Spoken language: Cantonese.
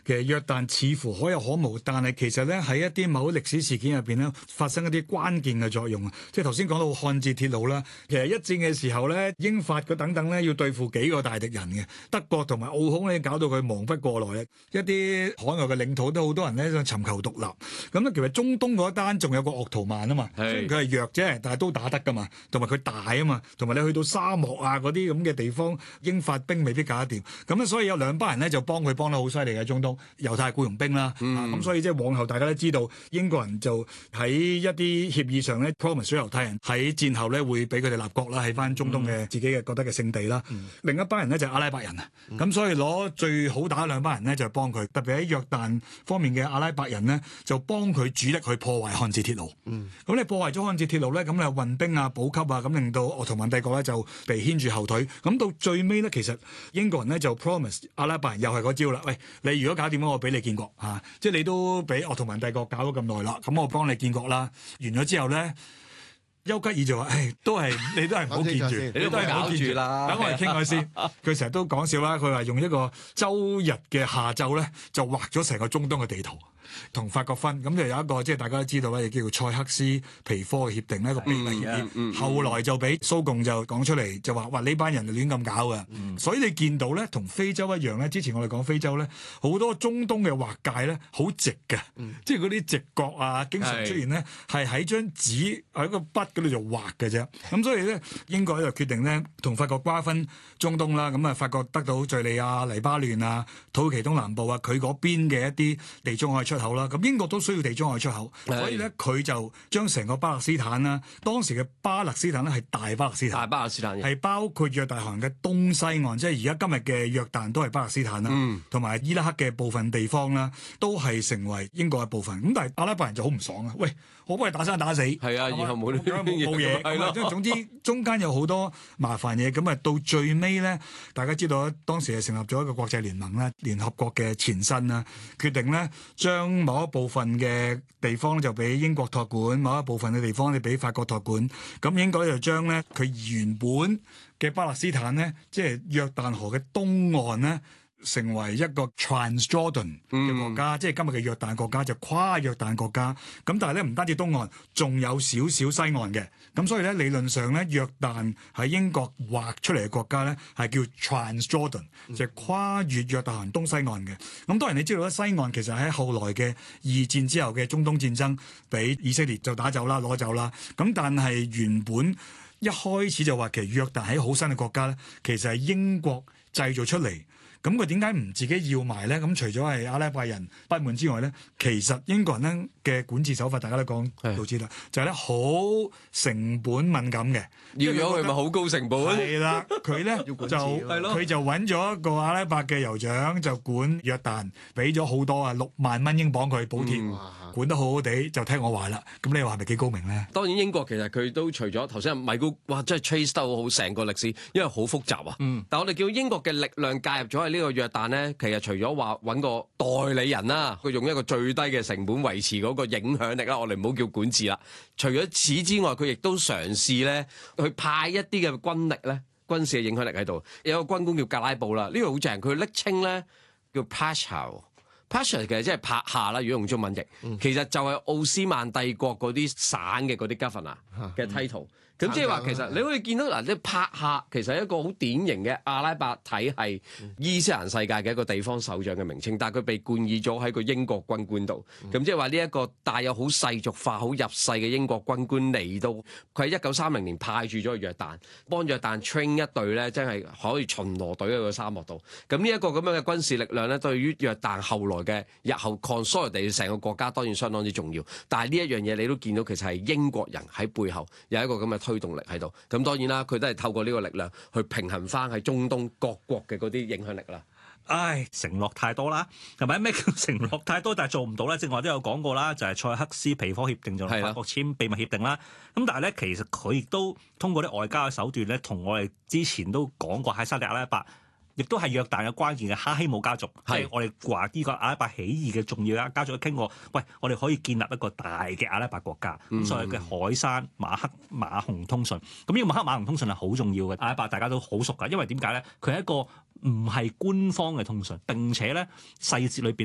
其實約旦似乎可有可無，但係其實咧喺一啲某歷史事件入邊咧發生一啲關鍵嘅作用啊！即係頭先講到漢字鐵路啦，其實一戰嘅時候咧，英法嗰等等咧要對付幾個大敵人嘅，德國同埋奧匈咧搞到佢忙不過來啊！一啲海外嘅領土都好多人咧想尋求獨立，咁咧其實中東嗰單仲有個鄂圖曼啊嘛，雖然佢係弱啫，但係都打得噶嘛，同埋佢大啊嘛，同埋你去到沙漠啊嗰啲咁嘅地方，英法兵未必搞得掂，咁咧所以有兩班人咧就幫佢幫得好犀利嘅中東猶太僱傭兵啦，咁所以即係往後大家都知道英國人就喺一啲協議上咧 promise 咗猶太人喺戰後咧會俾佢哋立國啦，喺翻中東嘅自己嘅覺得嘅聖地啦。另一班人咧就係阿拉伯人啊，咁所以攞最好打兩班人咧就幫佢，特別喺約旦方面嘅阿拉伯人咧就幫佢主力去破壞漢字鐵路。咁你破壞咗漢字鐵路咧，咁你運兵啊補給啊，咁令到鄂圖曼帝國咧就被牽住後腿。咁到最尾咧，其實英國人咧就 promise 阿拉伯人又係嗰招啦。喂，你如果搞掂咗，我俾你建國嚇，即係你都俾鄂圖曼帝國搞咗咁耐啦，咁我幫你建國啦。完咗之後咧，丘吉爾就話：，都係你都係唔好建住， 你都係唔好建住啦。 等我哋傾下先。佢成日都講笑啦，佢話用一個周日嘅下晝咧，就畫咗成個中東嘅地圖。同法國分，咁就有一個即係大家都知道咧，叫做塞克斯皮科嘅協定咧，一個秘密協議。後來就俾蘇共就講出嚟，就話呢班人就亂咁搞嘅。所以你見到咧，同非洲一樣咧，之前我哋講非洲咧，好多中東嘅劃界咧，好直嘅，即係嗰啲直角啊，經常出現咧，係喺張紙喺個筆嗰度就畫嘅啫。咁所以咧，英國就決定咧，同法國瓜分中東啦。咁啊，法國得到敍利亞、黎巴嫩啊、土耳其東南部啊，佢嗰邊嘅一啲地中海出口啦，咁英國都需要地中海出口，所以咧佢就將成個巴勒斯坦啦，當時嘅巴勒斯坦咧係大巴勒斯坦，係包括約大河嘅東西岸，即係而家今日嘅約旦都係巴勒斯坦啦，同埋伊拉克嘅部分地方啦，都係成為英國嘅部分。咁但係阿拉伯人就好唔爽啊！喂，我幫你打生打死，係啊，然後冇嘢，係咯。總之中間有好多麻煩嘢，咁啊到最尾咧，大家知道當時係成立咗一個國際聯盟啦，聯合國嘅前身啦，決定咧將某一部分嘅地方就俾英國託管，某一部分嘅地方你俾法國託管，咁英國就將咧佢原本嘅巴勒斯坦咧，即係約旦河嘅東岸咧，成為一個 Transjordan 嘅國家，即係今日嘅約旦國家，就跨約旦國家。咁但係咧唔單止東岸，仲有少少西岸嘅。咁所以咧理論上咧，約旦喺英國劃出嚟嘅國家咧係叫 Transjordan，就係跨越約旦河東西岸嘅。咁當然你知道咧，西岸其實喺後來嘅二戰之後嘅中東戰爭，俾以色列就打走啦、攞走啦。咁但係原本一開始就話其實約旦係好新嘅國家咧，其實係英國製造出嚟。咁佢點解唔自己要埋咧？咁除咗係阿拉伯人不滿之外咧，其實英國人咧嘅管治手法，大家都講都知啦，就係咧好成本敏感嘅。 要咗佢咪好高成本？ 係啦，佢咧就佢就揾咗一個阿拉伯嘅酋長就管約旦，俾咗好多6萬蚊英鎊佢補貼，管得好好地，就聽我話啦。咁你話係咪幾高明咧？ 當然英國其實佢都除咗頭先米高，哇真係 trace 得好成個歷史，因為好複雜啊。但我哋叫英國嘅力量介入咗喺呢個約旦咧，其實除咗話揾個代理人啦，佢用一個最低嘅成本維持嗰個影響力啦，我哋唔好叫管治啦。除咗此之外，佢亦都嘗試咧去派一啲嘅軍力咧，軍事嘅影響力喺度。有個軍官叫格拉布啦，呢個好正，佢昵稱咧叫 Pasha。Pasha 其實即係拍下啦，如果用中文譯，其實就係奧斯曼帝國嗰啲省嘅嗰啲 governor 嘅 title。咁即係話，其實你可以見到嗱，即係帕夏其實係一個好典型嘅阿拉伯體系伊斯蘭世界嘅一個地方首長嘅名稱，但係佢被冠以咗喺個英國軍官度。咁即係話呢一個帶有好世俗化、好入世嘅英國軍官嚟到，佢喺1930年派駐咗去約旦，幫約旦 train 一隊咧，真係可以巡邏隊喺個沙漠度。咁呢一個咁樣嘅軍事力量咧，對於約旦後來嘅日後 consolidate 成個國家當然相當之重要。但係呢一樣嘢你都見到，其實係英國人喺背後有一個咁嘅推動力喺度，咁當然啦，佢都係透過呢個力量去平衡翻喺中東各國嘅嗰啲影響力啦。 唉，承諾太多啦，係咪？咩叫承諾太多但係做唔到咧？正話都有講過啦，就係塞克斯皮科協定就法國簽秘密協定啦。咁但係咧，其實佢亦都通過啲外交嘅手段咧，同我哋之前都講過喺沙特阿拉伯，亦都係約旦嘅關鍵嘅哈希姆家族，即係我哋話呢個阿拉伯起義嘅重要家族，傾過，喂，我哋可以建立一個大嘅阿拉伯國家，咁所謂嘅海山馬克馬洪通訊，咁呢個馬克馬洪通訊係好重要嘅，阿拉伯大家都好熟㗎，因為點解咧？佢係一個唔係官方嘅通訊，並且咧細節裏邊